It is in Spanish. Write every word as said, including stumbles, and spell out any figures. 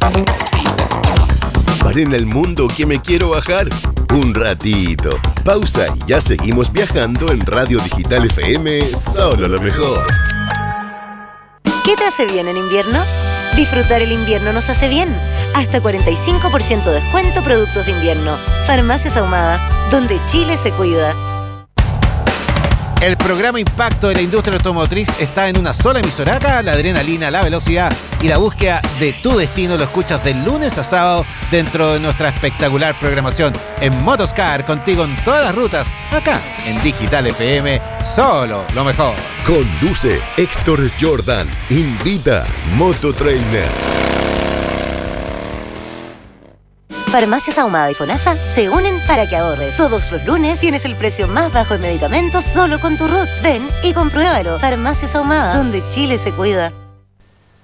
Paren el mundo que me quiero bajar. Un ratito. Pausa y ya seguimos viajando en Radio Digital F M, solo lo mejor. ¿Qué te hace bien en invierno? Disfrutar el invierno nos hace bien. Hasta cuarenta y cinco por ciento de descuento productos de invierno. Farmacias Ahumada, donde Chile se cuida. El programa Impacto de la industria automotriz está en una sola emisora acá. La adrenalina, la velocidad y la búsqueda de tu destino lo escuchas de lunes a sábado dentro de nuestra espectacular programación en Motoscar, contigo en todas las rutas, acá en Digital F M, solo lo mejor. Conduce Héctor Jordan. Invita Mototrainer. Farmacias Ahumada y FONASA se unen para que ahorres. Todos los lunes tienes el precio más bajo en medicamentos solo con tu R U T. Ven y compruébalo. Farmacias Ahumada, donde Chile se cuida.